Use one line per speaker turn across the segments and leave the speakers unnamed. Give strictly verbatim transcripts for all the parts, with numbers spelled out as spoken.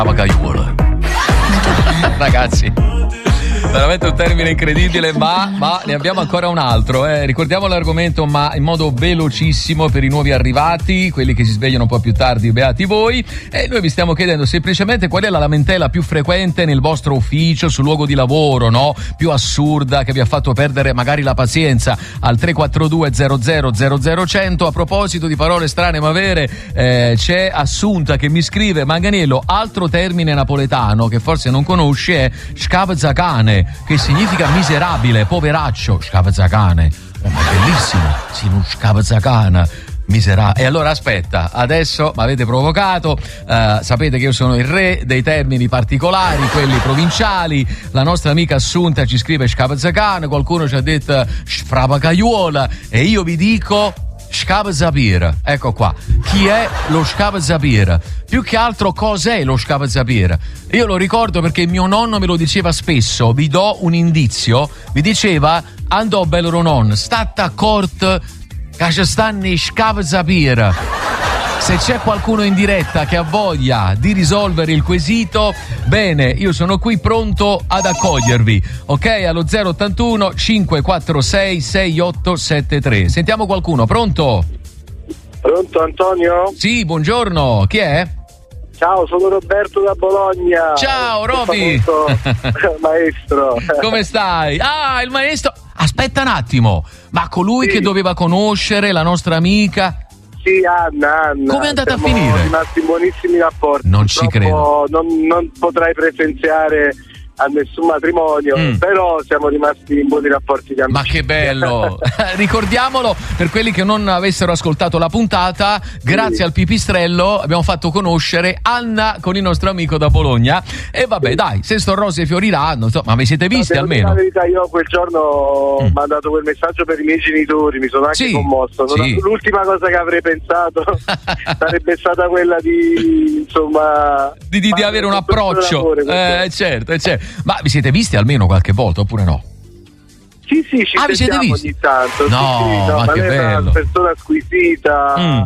Scapacaiuolo. Ragazzi, veramente un termine incredibile, ma, ma ne abbiamo ancora un altro. Eh. Ricordiamo l'argomento, ma in modo velocissimo per i nuovi arrivati, quelli che si svegliano un po' più tardi, beati voi. E noi vi stiamo chiedendo semplicemente qual è la lamentela più frequente nel vostro ufficio, sul luogo di lavoro, no? Più assurda, che vi ha fatto perdere magari la pazienza, al tre quattro due zero zero zero zero cento. A proposito di parole strane ma vere, eh, c'è Assunta che mi scrive: Manganiello, altro termine napoletano che forse non conosci è scapzacane, che significa miserabile, poveraccio. Scapzacane, oh, ma bellissimo, sì, non scapzacana, miserabile. E allora aspetta, adesso mi avete provocato, uh, sapete che io sono il re dei termini particolari, quelli provinciali. La nostra amica Assunta ci scrive scapzacane, qualcuno ci ha detto sfrapacaiuola, e io vi dico scapazapir. Ecco qua, chi è lo scapazapir? Più che altro cos'è lo scapazapir? Io lo ricordo perché mio nonno me lo diceva spesso. Vi do un indizio, mi diceva: andò bello non, state accorto che ci stanno i scapazapir. Se c'è qualcuno in diretta che ha voglia di risolvere il quesito, bene, io sono qui pronto ad accogliervi, ok? Allo zero ottantuno cinque quattro sei sei otto sette tre. Sentiamo qualcuno, pronto?
Pronto Antonio?
Sì, buongiorno, chi è?
Ciao, sono Roberto da Bologna.
Ciao Roby.
Maestro.
Come stai? Ah, il maestro. Aspetta un attimo, ma colui
sì.
che doveva conoscere la nostra amica?
Sì, Anna, Anna.
Come è andata
Siamo
a finire?
Siamo rimasti in buonissimi rapporti.
Non ci credo.
Non, non potrai presenziare a nessun matrimonio, mm. però siamo rimasti in buoni rapporti di amicizia.
Ma che bello! Ricordiamolo per quelli che non avessero ascoltato la puntata, grazie sì. al pipistrello abbiamo fatto conoscere Anna con il nostro amico da Bologna. E vabbè, sì. dai, se sto rose fioriranno, insomma, ma vi siete visti
no,
almeno?
La verità, io quel giorno ho mm. mandato quel messaggio per i miei genitori, mi sono anche sì. commosso. Non
sì.
L'ultima cosa che avrei pensato sarebbe stata quella di, insomma,
di, di, di avere un approccio. Eh, certo, certo. Ma vi siete visti almeno qualche volta oppure no?
Sì, sì, ci
ah, vi siete visti?
Ogni tanto.
No,
sì, sì, no,
ma,
ma
che
lei
bello.
è una persona squisita, mm.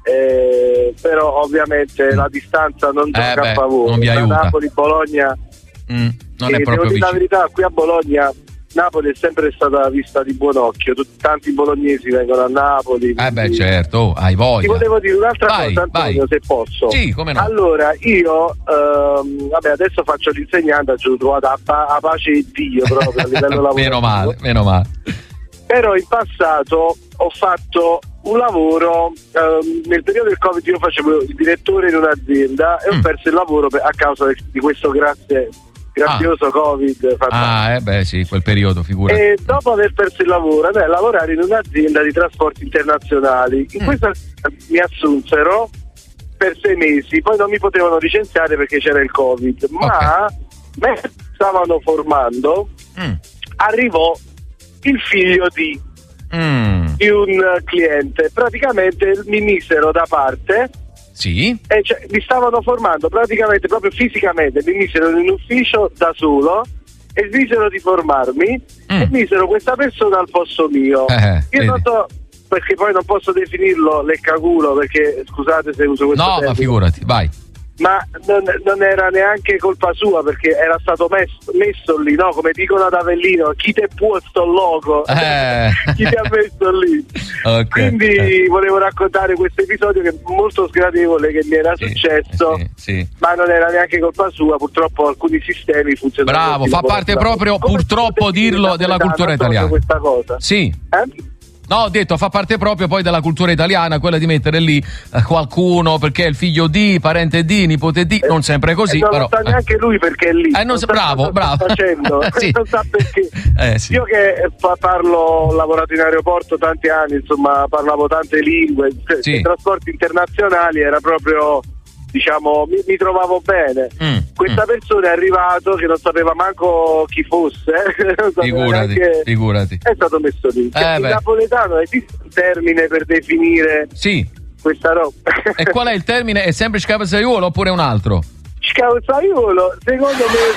eh, però ovviamente mm. la distanza non gioca
eh beh,
a favore.
Non vi aiuta.
Napoli-Bologna,
mm, non
e
è proprio
devo dire
vicino.
la verità, qui a Bologna Napoli è sempre stata vista di buon occhio, tanti bolognesi vengono a Napoli.
Eh beh, certo, hai voglia.
Ti volevo dire un'altra
vai,
cosa, Antonio,
vai.
se posso.
Sì, come no.
Allora, io ehm, vabbè, adesso faccio l'insegnante, ho trovato a, pa- a pace di Dio proprio a livello lavorativo.
Meno male, meno male.
Però in passato ho fatto un lavoro, ehm, nel periodo del Covid io facevo il direttore in un'azienda e mm. ho perso il lavoro per, a causa di questo grazie grandioso ah. Covid.
Ah, eh beh sì, quel periodo, figurati.
E dopo aver perso il lavoro andai a lavorare in un'azienda di trasporti internazionali. In mm. questa mi assunsero per sei mesi, poi non mi potevano licenziare perché c'era il Covid, ma okay. mentre stavano formando mm. arrivò il figlio di, mm. di un cliente. Praticamente mi misero da parte.
Sì.
E cioè, mi stavano formando praticamente proprio fisicamente, mi misero in un ufficio da solo e smisero di formarmi mm. e misero questa persona al posto mio.
Eh,
Io
vedi.
non so, perché poi non posso definirlo leccaculo, perché scusate se uso questo
no
termine.
Ma figurati, vai.
Ma non, non era neanche colpa sua, perché era stato messo, messo lì, no? Come dicono ad Avellino, chi te può sto loco,
eh.
chi ti ha messo lì.
Okay.
Quindi
eh.
volevo raccontare questo episodio che è molto sgradevole, che mi era
sì,
successo,
sì, sì.
ma non era neanche colpa sua, purtroppo alcuni sistemi funzionano.
Bravo, fa parte proprio, come purtroppo dirlo, della cultura italiana.
Questa cosa.
Sì.
Eh?
No, ho detto, fa parte proprio poi della cultura italiana, quella di mettere lì eh, qualcuno perché è il figlio di, parente di, nipote di, eh, non sempre così,
eh, non
però.
Non sa neanche lui perché è lì.
Eh, non
non
sa,
sa
bravo,
cosa
bravo.
Sta facendo,
sì.
Non sa perché.
Eh, sì.
Io che parlo, ho lavorato in aeroporto tanti anni, insomma, parlavo tante lingue,
sì.
i trasporti internazionali era proprio, diciamo, mi, mi trovavo bene. Mm, Questa mm. persona è arrivato che non sapeva manco chi fosse, non
figurati,
neanche,
figurati.
È stato messo lì.
Eh,
il
beh.
napoletano esiste un termine per definire
sì.
questa roba.
E qual è il termine? È sempre scapazaiuolo oppure un altro?
Scapazaiuolo, secondo me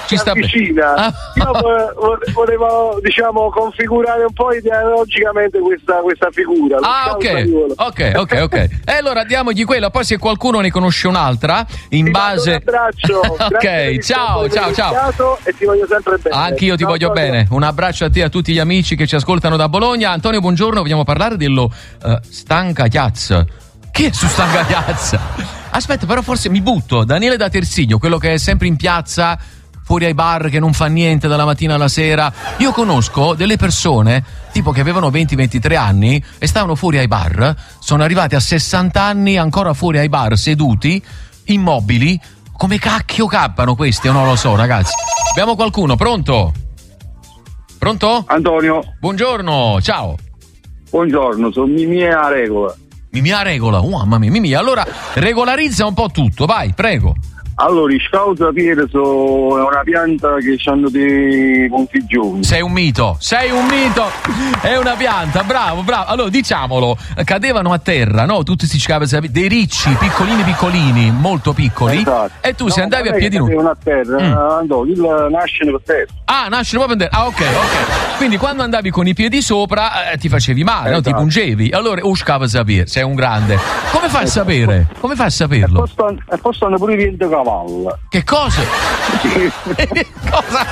ci sta
vicina. Ah. Io volevo, diciamo, configurare un po' ideologicamente questa, questa figura.
Ah, ok, ok, ok, ok. E allora diamogli quella, poi se qualcuno ne conosce un'altra, in
ti
base...
Un abbraccio.
Ok, ciao, ciao, ciao.
E ti voglio sempre bene.
Anche io ti
ciao,
voglio
ciao,
bene. Un abbraccio a te e a tutti gli amici che ci ascoltano da Bologna. Antonio, buongiorno, vogliamo parlare dello uh, Stanca Chiaz. Chi è su Stanca Chiaz? Aspetta, però forse mi butto. Daniele da Tersigno, quello che è sempre in piazza, fuori ai bar, che non fa niente dalla mattina alla sera. Io conosco delle persone tipo che avevano venti ventitré anni e stavano fuori ai bar, sono arrivati a sessanta anni ancora fuori ai bar, seduti, immobili. Come cacchio cappano questi? Io non lo so, ragazzi. Abbiamo qualcuno, pronto? Pronto?
Antonio.
Buongiorno, ciao.
Buongiorno, sono Mimia Regola.
Mimia Regola, oh, mamma mia, Mimia. Allora, regolarizza un po' tutto, vai, prego.
Allora, i Scausa Pier sono una pianta che hanno dei configioni.
Sei un mito, sei un mito, è una pianta, bravo, bravo. Allora, diciamolo, cadevano a terra, no? Tutti si scavano, dei ricci, piccolini piccolini, molto piccoli,
esatto.
E tu
no,
se andavi a piedi nudi.
Cadevano a terra, mm. andò, il nascere per terra.
Ah, nascere proprio per terra, ah, ok, ok. Quindi quando andavi con i piedi sopra eh, ti facevi male, esatto. No? Ti pungevi. Allora, o scava sapere, sei un grande. Come fai a sapere? Come fai a saperlo?
E poi stanno pure i piedi di cavallo.
Che cosa? Cosa?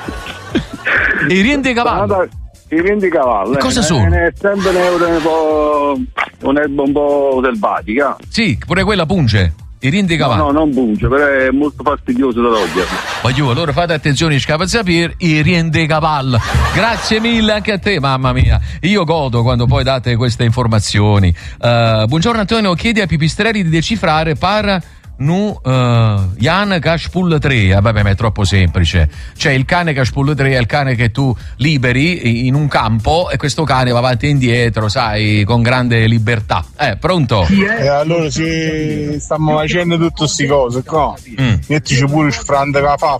I riende cavallo?
I riende cavallo.
Cosa
eh,
sono?
È sempre un po', un'erba un po' selvatica.
Sì, pure quella punge. I riende cavallo.
No, no, non punge, però è molto fastidioso da togliere.
Voglio, allora fate attenzione, scava sapere, i riende cavallo. Grazie mille anche a te, mamma mia. Io godo quando poi date queste informazioni. Uh, buongiorno Antonio, chiedi a Pipistrelli di decifrare par nu uh, Jan Kashpul tre. Ah, vabbè, ma è troppo semplice. Cioè il cane Kashpul tre è il cane che tu liberi in un campo e questo cane va avanti e indietro, sai, con grande libertà. Eh, pronto?
E allora se stiamo facendo tutte queste cose qua, mm. mettici pure il Frante Cafaf.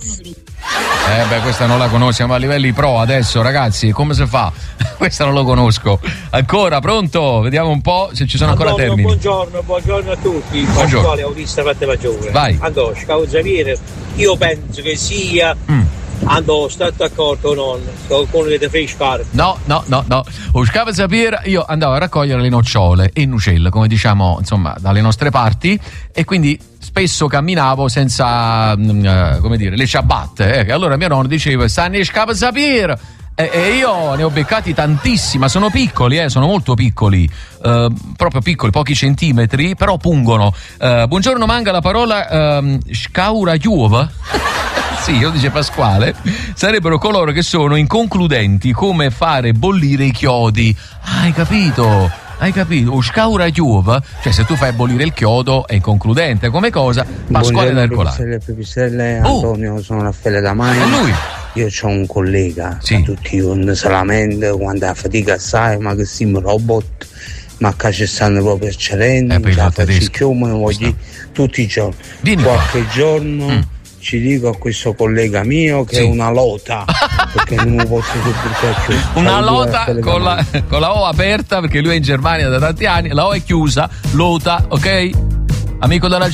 Eh beh, questa non la conosciamo a livelli pro adesso, ragazzi, come si fa? Questa non lo conosco. Ancora, pronto? Vediamo un po' se ci sono ancora
Antonio,
termini.
Buongiorno, buongiorno a tutti.
Buongiorno.
Pasquale Autista Fatte Maggiore.
Vai.
Andò, Scausa Pier, io penso che sia... Mm. Andò, state d'accordo o non? Qualcuno che ti fresca?
No, no, no, no. O scava sapere, io andavo a raccogliere le nocciole e nucelle, come diciamo, insomma, dalle nostre parti, e quindi spesso camminavo senza, uh, come dire, le ciabatte. Eh. Allora mio nonno diceva, stanno scava sapere. E, e io ne ho beccati tantissima, sono piccoli, eh, sono molto piccoli, uh, proprio piccoli, pochi centimetri, però pungono. Uh, buongiorno, manca la parola uh, scauragiuova. Sì, lo dice Pasquale, sarebbero coloro che sono inconcludenti, come fare bollire i chiodi. Ah, hai capito? Hai capito? O scaura chiuva, cioè se tu fai bollire il chiodo è inconcludente come cosa. Pasquale da Ercolare.
Pipistelle, Antonio, oh. Sono Raffaele da Mai.
E lui?
Io ho un collega,
sì.
Tutti non se lamenta quando ha fatica assai, ma che siamo robot, ma che ci stanno proprio eccellenti, la faccio chiumo, voglio tutti i giorni.
Vieni
Qualche
qua.
giorno mm. ci dico a questo collega mio che sì. È una lota, perché non lo posso sopportare più.
Una lota con la, con la O aperta, perché lui è in Germania da tanti anni, la O è chiusa, lota, ok? Amico della